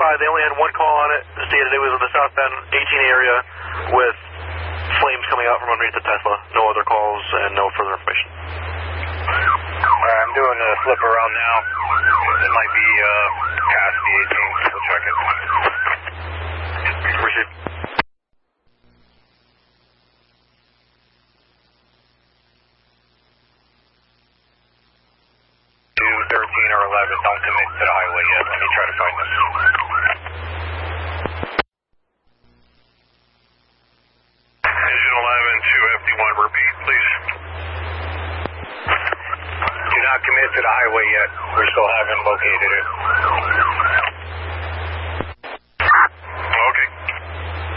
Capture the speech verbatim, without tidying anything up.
by, they only had one call on it. It stated it was in the southbound eighteen area with flames coming out from underneath the Tesla. No other calls and no further information. Alright, I'm doing a flip around now. It might be uh, past the eighteen. We'll check it. Received. two, thirteen, or eleven. Don't commit to the highway yet. Let me try to find this. Engine eleven, two F D one, repeat, please. Do not commit to the highway yet. We still haven't located it.